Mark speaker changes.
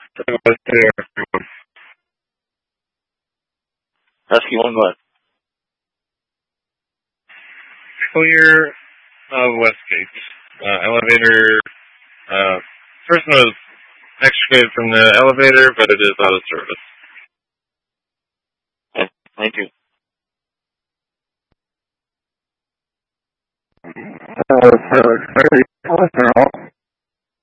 Speaker 1: There.
Speaker 2: Rescue 1 what?
Speaker 1: Clear of Westgate. Elevator, person was extricated from the elevator, but it is out of service.
Speaker 2: Okay, thank you.